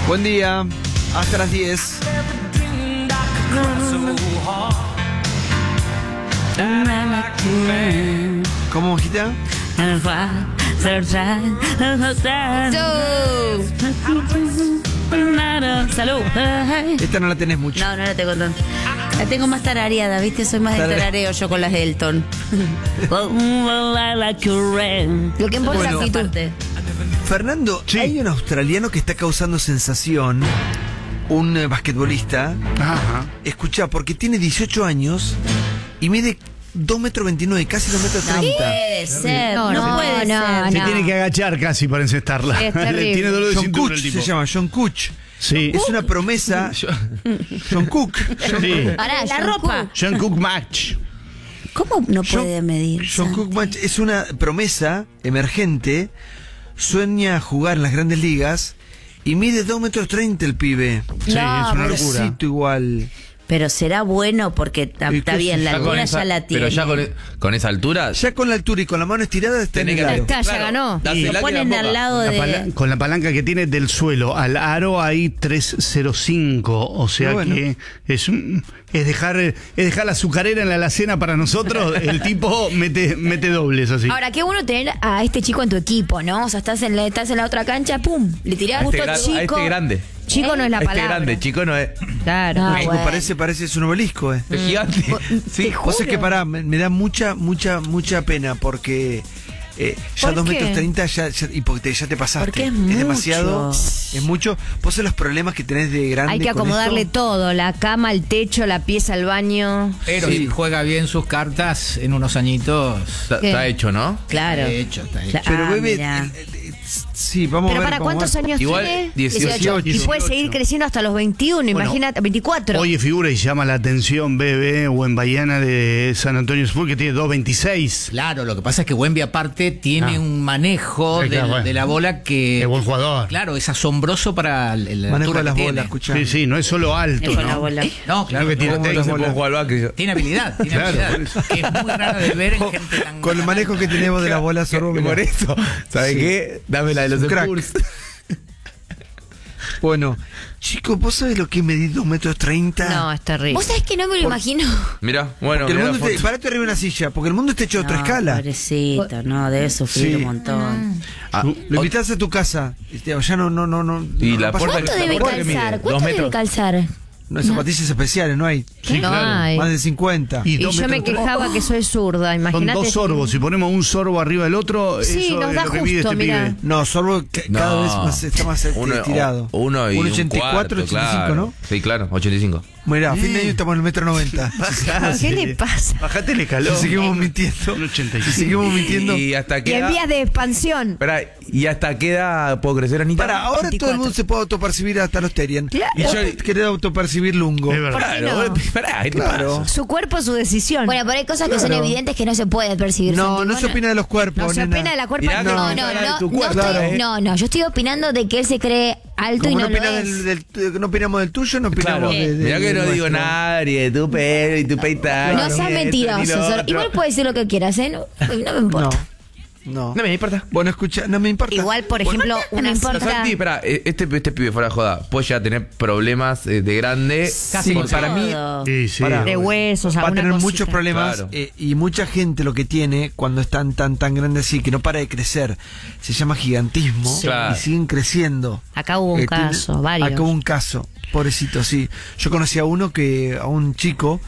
Buen día, hasta las 10. ¿Cómo, hojita? Salud. Esta no la tenés mucho. No la tengo tanto. La tengo más tarareada, ¿viste? Soy más de tarareo yo con las de Elton. Lo que importa Bueno. es esa parte. Fernando, hay un australiano que está causando sensación, un basquetbolista. Ajá. Escucha, porque tiene 18 años y mide 2,29 metros, casi 2,30 No metros. puede ser, no puede no, ser. Se tiene que agachar casi para encestarla. Es terrible. Tiene dolor de John cintura Cook el tipo. se llama, John Cook. Sí. Es una promesa. John Cook. Sí. Pará, La John ropa. Cook. John Cook Match. ¿Cómo no John- puede medir? John Cook Match es una promesa emergente. Sueña jugar en las grandes ligas y mide 2,30 metros el pibe. Sí, No, es una locura. Pobrecito igual. Pero será bueno porque está ¿Y qué bien, sé la yo? altura ya la tiene. Pero ya con esa altura. Ya con la altura y con la mano estirada está en tenés el que- aro. Está, ya ganó. dásela Lo que ponen la al boca. lado de... Con la palanca que tiene del suelo al aro hay 305, o sea Bueno. que es dejar la azucarera en la alacena para nosotros. El tipo mete dobles así. Ahora, qué bueno tener a este chico en tu equipo, ¿no? O sea, estás en la otra cancha, pum, le tirás justo a chico. este grande. Chico no es la A este palabra. grande, chico no es. Claro. Ah, Chico, bueno. parece es un obelisco, Es gigante. Sí. Vos sabés que me da mucha pena porque ya ¿Por 2,30 metros y porque ya te pasaste. Porque es mucho. demasiado, es mucho. Vos sabés los problemas que tenés de grande. Hay que con acomodarle esto? todo, la cama, el techo, la pieza, el baño. Pero Sí. si juega bien sus cartas, en unos añitos Está hecho, ¿no? Claro. está hecho, está hecho. Pero Ah, bebé, mirá. sí, vamos Pero a ver. ¿para vamos a cuántos ver. años Igual, tiene? 18. Y puede seguir creciendo hasta los 21, Bueno, imagínate, 24. Oye, figura y llama la atención Bebe o en Bahiana de San Antonio Spurs, que tiene 2.26. Claro, lo que pasa es que Wemby aparte tiene un manejo Sí, claro, bueno. de la bola que... Es buen jugador. Claro, es asombroso para la Manejo altura de las que bolas, tiene. escuchá. Sí, sí, no es solo alto, Con la ¿no? bola. No, claro que tiene tiene, técnica. Se puede jugar al básquet. tiene habilidad, tiene Claro, habilidad. por eso. Que es muy rara de ver en gente tan... Con el manejo que tenemos de las bolas, Sorbo, mirá. Por eso, ¿sabes Sí. qué? Dame la de los Un crack. Spurs. Bueno, chicos, ¿vos sabés lo que es medir 2,30 metros? No, es terrible. Vos sabés que no me lo imagino. Mira, bueno, Porque el mirá mundo la foto. parate arriba de una silla, porque el mundo está hecho de otra No, escala. pobrecito, no, debe sufrir Sí. un montón. Ah, Lo invitás a tu casa, ya no. Y no la pasa puerta- ¿Cuánto nada. debe ¿Cuánto que mide? calzar? 2 ¿Cuánto debe metros. calzar? No hay zapatillas especiales, no hay. Sí, No claro. hay. Más de 50. Y Y 2 yo me metros- quejaba que soy zurda, Son imagínate. 2 sorbos. Si ponemos un sorbo arriba del otro, Sí, eso nos es da lo que mide justo, este mirá. pibe. No, Sorbo cada No. vez más, está más estirado. Uno y un 1,84, cuarto, 85, claro. ¿no? Sí, claro, 85. Mira, a fin de año estamos en el 1,90 m. ¿Qué le pasa? Bajate el escalón. Si seguimos mintiendo. Un 85. Si seguimos mintiendo. Y hasta Y qué en edad. vías de expansión. Esperá, ¿y hasta qué edad puedo crecer, Anita? Para, ahora todo 24. el mundo se puede autopercibir hasta los Terian. Claro. Y yo quería autopercibir Lungo. Es verdad. Claro, no? bueno, esperá, ¿qué te Claro. pasa? Su cuerpo, su decisión. Bueno, pero hay cosas que son Claro. evidentes que no se puede percibir. No, Santi. no Vos se opina de los cuerpos, no se nena. opina de la cuerpa. Mirá que No, no, no, de no, tu no, cuerpo, estoy, claro. no, yo estoy opinando de que él se cree alto y Como no no, lo opina es. no opinamos del tuyo, no opinamos Claro. de Mirá que no del digo nuestro. nada, ni de tu pelo y tu peitar. No seas mentiroso. Sor- Igual puedes decir lo que quieras, ¿eh? No me importa. No. No me importa. Bueno, escucha, no me importa. Igual, por ejemplo, una importa. Santi, espera, este pibe fuera de joda, puede llegar a tener problemas de grande. Sí, para mí Todo. Sí, sí. Pará. de huesos, va a alguna tener cosita. muchos problemas Claro. y mucha gente lo que tiene cuando es tan grande así que no para de crecer se llama gigantismo Claro. y siguen creciendo. Acá hubo un tiene- caso, varios. Acá hubo un caso, pobrecito, sí. Yo conocí a un chico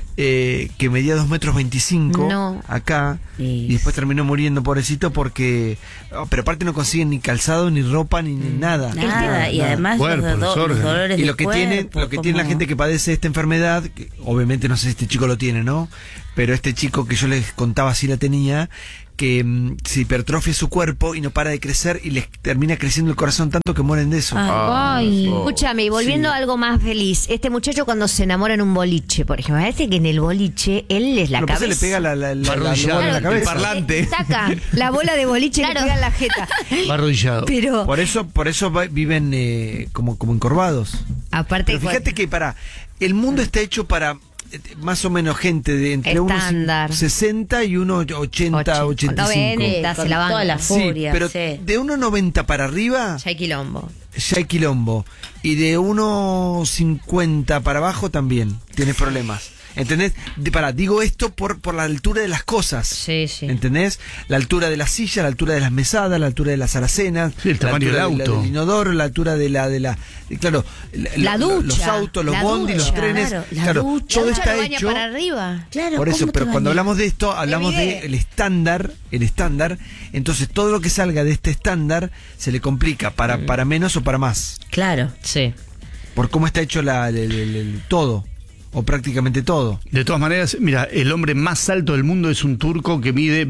que medía 2,25 metros No. acá Sí. y después terminó muriendo, pobrecito, porque pero aparte no consiguen ni calzado ni ropa ni nada. Nada, y además Cuerpo, los, los órganos. dolores Y de lo que tiene, cuerpo, lo que tiene la como- gente que padece esta enfermedad, que obviamente no sé si este chico lo tiene, ¿no? Pero este chico que yo les contaba sí la tenía, que se hipertrofia su cuerpo y no para de crecer y les termina creciendo el corazón tanto que mueren de eso. Ay, Oh. escúchame, y volviendo Sí. a algo más feliz, este muchacho cuando se enamora en un boliche, por ejemplo, parece que en el boliche él es la Lo que pasa cabeza. es que le pega la Arrodillado. bola en la El cabeza. parlante. Saca la bola de boliche y Claro. le pega en la jeta. Va arrodillado. Pero Por eso viven como encorvados. aparte Pero fíjate que el mundo está hecho para más o menos gente de entre Estándar. 1,60 y 1,80, 85. 90, se la Con toda la banca. Sí, furia. pero sí. de 1,90 para arriba Ya hay quilombo. ya hay quilombo. Y de 1,50 para abajo también tienes problemas. ¿Entendés? Digo esto por la altura de las cosas. Sí, sí. ¿Entendés? La altura de la silla, la altura de las mesadas, la altura de las alacenas, Sí, el tamaño la altura del auto. del inodoro, la altura de claro, La ducha, los autos, los la bondis, los ducha. trenes, Claro, la claro, ducha. todo La ducha está lo baña hecho. para arriba. Claro, Por eso, ¿cómo te pero cuando bañas? hablamos de esto, hablamos olvidé. del estándar, entonces todo lo que salga de este estándar se le complica para menos o para más, Claro. Sí. por cómo está hecho todo, o prácticamente todo. De todas maneras, mira, el hombre más alto del mundo es un turco que mide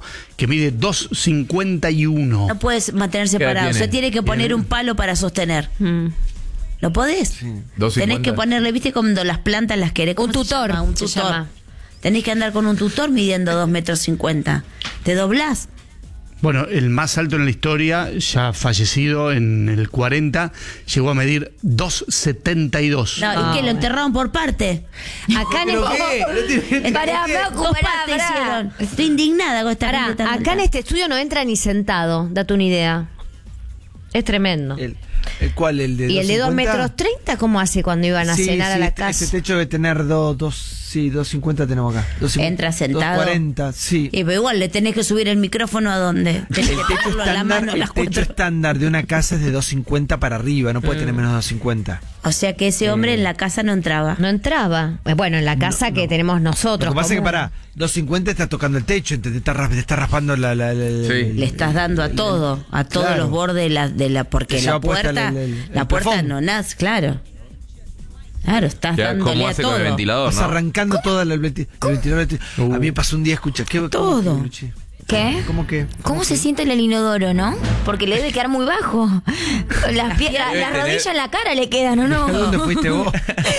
2,51. No puedes mantenerse ¿Qué edad parado. tiene? Se tiene que poner un palo para sostener. ¿Lo podés? 2,50. Tenés que ponerle, ¿viste? Cuando las plantas las querés. ¿Cómo Un se tutor, llama? Un se tutor. llama. Tenés que andar con un tutor midiendo 2,50 metros. ¿Te doblás? Bueno, el más alto en la historia, ya fallecido en el 40, llegó a medir 2,72. No, ¿y qué? ¿Lo enterraron por parte? Acá en Pará, Dos partes hicieron. Estoy indignada con esta Pará, gente tan acá en este estudio no entra ni sentado, date una idea. Es tremendo. ¿Cuál? ¿El de ¿Y el de 2 metros 30 cómo hace cuando iban a cenar a la casa? Ese techo debe tener 2,50 tenemos acá. 2,50, Entra sentado. 2,40, sí. Y pero igual le tenés que subir el micrófono a dónde. Tenés que tenerlo en la mano El las techo cuatro. estándar de una casa es de 2,50 para arriba, no puede tener menos de 2,50. O sea que ese hombre en la casa no entraba. No entraba. Bueno, en la casa que tenemos nosotros. Lo que pasa es que común. para 2,50 está tocando el techo, te está raspando Le estás dando a todo, a todos Claro. los bordes de la porque Te la lleva puesta puerta, el la puerta plafón. no nace, claro. Claro, estás Ya, dándole ¿cómo a hace todo. con el ventilador? Vas ¿no? arrancando todo el ventilador. A mí me pasó un día, escucha, Todo. ¿Qué? ¿Cómo que? ¿Cómo se siente el inodoro, no? Porque le debe quedar muy bajo. Las Debe tener- rodillas en la cara le quedan, ¿o ¿A dónde no? fuiste vos?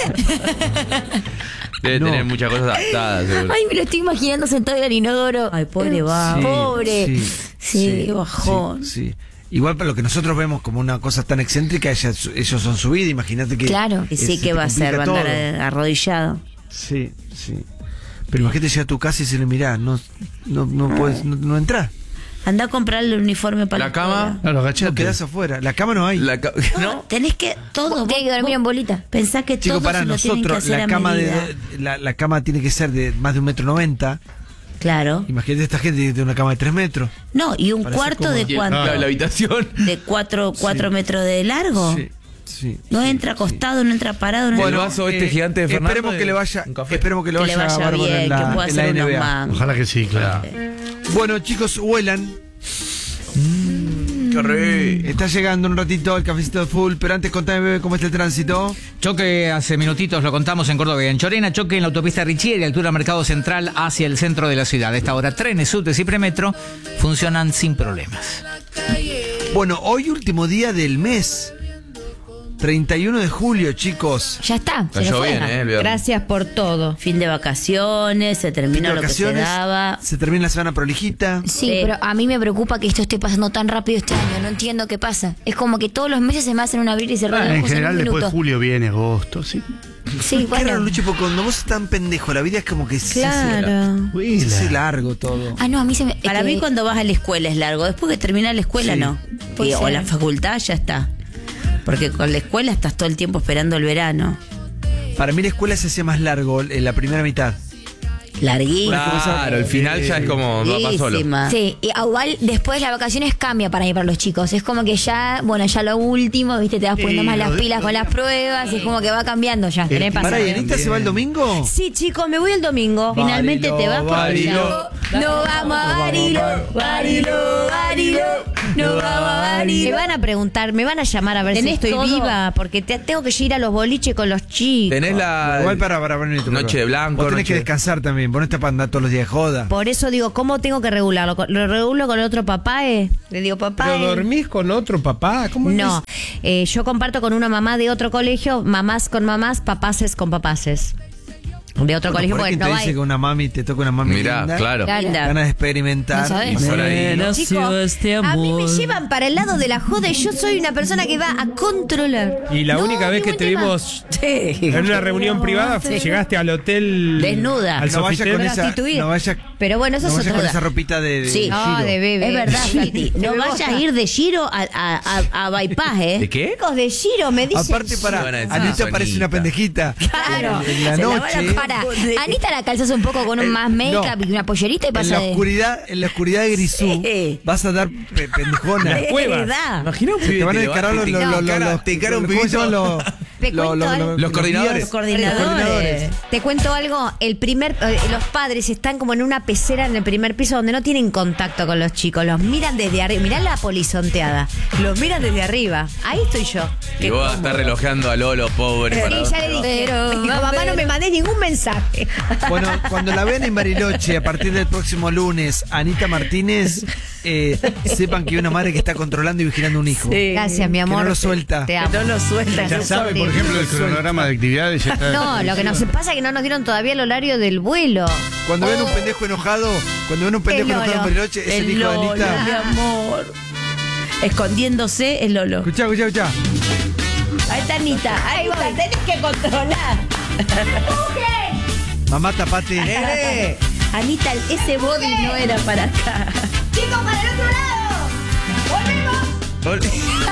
Debe No. tener muchas cosas adaptadas, seguro. Ay, me lo estoy imaginando sentado en el inodoro. Ay, pobre vago. Pobre. Sí, qué bajón. Sí. Igual para lo que nosotros vemos como una cosa tan excéntrica, ellos son su vida, imagínate que... Claro. Y sí, se ¿qué te va a hacer? Va a complica andar todo. arrodillado. Sí, sí. Pero imagínate llegar a tu casa y se le mirá, no puedes, no entras, Anda a comprar el uniforme para La cama. Claro, no agachate. quedás afuera. La cama no hay. No, tenés que todo. Tiene que dormir en bolita. Pensá que Chico, todo para se lo tienen que nosotros hacer la a cama medida. la cama tiene que ser de más de 1,90 m. Claro. Imagínate esta gente que tiene una cama de 3 metros. No, y un Parece cuarto de cómodo. cuánto? La habitación. De 4 metros de largo. Sí, sí. No sí, entra sí. acostado, no entra parado, no Bueno, entra... el vaso este gigante de Fernando. Esperemos que le vaya, un café. esperemos que le Que le vaya, vaya bárbaro bien, en la, que pueda en la hacer unos NBA. mangos. Ojalá que sí, claro. Bueno, chicos, huelan. Qué re. Está llegando un ratito el cafecito de full, pero antes contame, bebé, cómo está el tránsito. Choque hace minutitos, lo contamos en Córdoba y en Chorena. Choque en la autopista Richieri, altura Mercado Central, hacia el centro de la ciudad. A esta hora, trenes, subtes y premetro funcionan sin problemas. Bueno, hoy último día del mes. 31 de julio, chicos. Ya está. Se nos Cayó fue. bien, el viernes. Gracias por todo. Fin de vacaciones, se terminó lo que se daba. Se termina la semana prolijita. Sí, Sí. pero a mí me preocupa que esto esté pasando tan rápido este año. No entiendo qué pasa. Es como que todos los meses se me hacen un abrir y cerrar de En ojos en general, un después de minuto. julio viene agosto, sí. Sí, Qué raro, bueno. Luchi, porque cuando vos estás tan pendejo, la vida es como que se Claro. hace largo todo. Ah, no, a mí se me... es Para que- mí cuando vas a la escuela es largo. Después que termina la escuela, Sí. no. Puede O ser. la facultad, ya está. Porque con la escuela estás todo el tiempo esperando el verano. Para mí la escuela se hacía más largo en la primera mitad. Larguísimo. Claro, el final ya es como va solo. Larguísima. Sí, y igual después de las vacaciones cambia para mí para los chicos. Es como que ya, bueno, ya lo último, viste, te vas poniendo más las pilas con las pruebas, y es como que va cambiando ya. Tenés Pará, pasado. ¿y Anita se va el domingo? Sí, chicos, me voy el domingo. Finalmente te vas porque ya... No vamos a Barilo, Barilo, Barilo, no vamos a Me Barilo. van a preguntar, me van a llamar a ver si ¿Tenés estoy todo? viva, porque tengo que ir a los boliches con los chicos. Tenés la Igual para Benito, Noche de Blanco, Vos tenés noche- que descansar también. Vos no estás para andar todos los días de joda. Por eso digo, ¿cómo tengo que regularlo? ¿Lo regulo con otro papá? Le digo, papá. ¿Pero dormís con otro papá? ¿Cómo No, yo comparto con una mamá de otro colegio, mamás con mamás, papaces con papaces. de otro colegio, Por ahí porque quien no te va dice que una mami te toca una mami Mirá, linda. claro. Ganas de experimentar. No sabés. Pasar ahí. Chicos, a mí me llevan para el lado de la joda y yo soy una persona que va a controlar. Y la No, única vez que ningún te tema. vimos Sí. en una reunión privada, llegaste al hotel. Desnuda. Al No vaya Sofitel. con esa, Prostituir. no vaya, Pero bueno, eso no es vaya otra con esa cosa. ropita de Sí. No, giro. de bebé. Es verdad, Santi. No De vayas bosta. a ir de giro a bypass, ¿eh? ¿De qué? Chicos de Giro me dicen. Aparte, para van a decir Anita Sonita. parece una pendejita. Claro. En la Se la van a noche, Para, Anita la calzas un poco con un más make-up no. y una pollerita y en pasa la de... oscuridad de Grisú, Sí. vas a dar pendejona. Es cuevas. verdad. Imagina un Te pibe van a que encarar los te encara un ¿cómo se pibito. llaman los Te cuento algo. Los coordinadores. Los coordinadores. Te cuento algo, los padres están como en una pecera en el primer piso donde no tienen contacto con los chicos, los miran desde arriba, mirá la polizonteada, los miran desde arriba, ahí estoy yo. Y vos vas a estar relojeando a Lolo, pobre. Sí, para- ya le dije, Pero, me dijo, mamá, no me mandés ningún mensaje. Bueno, cuando la vean en Bariloche a partir del próximo lunes, Anita Martínez, sepan que hay una madre que está controlando y vigilando un hijo. Sí. Gracias, mi amor. no lo suelta. Te amo. No lo suelta. Ya sabe, por ejemplo, el cronograma de actividades. Ya está. No, lo que nos pasa es que no nos dieron todavía el horario del vuelo. Cuando ven un pendejo enojado, El Lolo. en Bariloche, es el hijo de Lolo, Anita. mi amor. Escondiéndose el Lolo. Escuchá. Ahí está Anita. Ahí va. Tenés que controlar. Mamá, tapate. Anita, ese body no era para acá. ¡Chicos, para el otro lado!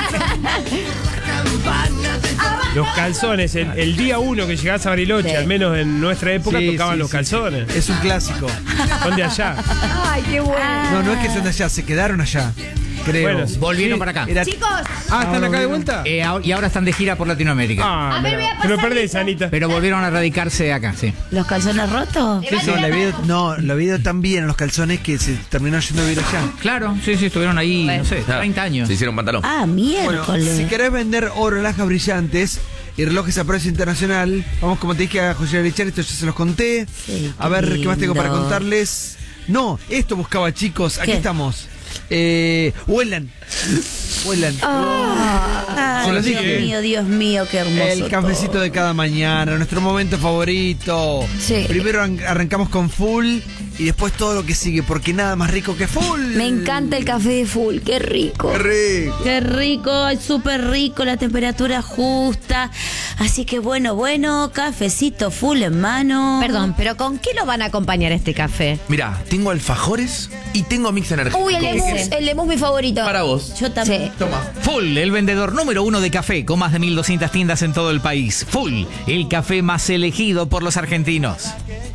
Los calzones, el día 1 que llegás a Bariloche, Sí. al menos en nuestra época, Sí, tocaban sí, los sí, calzones. Es un clásico. Son de allá. Ay, qué bueno. No es que son de allá, se quedaron allá. Creo. Bueno, sí. Volvieron para acá. Era- Chicos, Ah, ¿están acá de vuelta? Y ahora están de gira por Latinoamérica. Ah, A ver, mirá. voy a Te lo pasar perdés, lista. Anita. Pero volvieron a radicarse acá, sí. ¿Los calzones rotos? No, lo había ido tan bien en los calzones que se terminó yendo a vivir allá. Claro, sí, estuvieron ahí, no sé, Ah, 30 años. Se hicieron pantalón. Ah, Bueno, miércoles. si querés vender oro, alhajas brillantes y relojes a precio internacional, vamos, como te dije, a Joyería Richard, esto ya se los conté. Sí, A ver, ¿qué más tengo para lindo. contarles? No, esto buscaba, chicos, aquí ¿Qué? estamos. Huelan. Ah, Se los dije. Dios mío, qué hermoso. El cafecito todo. de cada mañana, nuestro momento favorito. Sí. Primero arrancamos con Full y después todo lo que sigue, porque nada más rico que Full. Me encanta el café de full, qué rico. Qué rico. Qué rico, es súper rico, la temperatura justa. Así que bueno, cafecito full en mano. perdón, pero ¿con qué lo van a acompañar este café? Mirá, tengo alfajores y tengo mix energético. Uy, el de mousse, mi favorito. Para vos. Yo también. Sí. Toma. Full, el vendedor número 1 de café, con más de 1.200 tiendas en todo el país. Full, el café más elegido por los argentinos.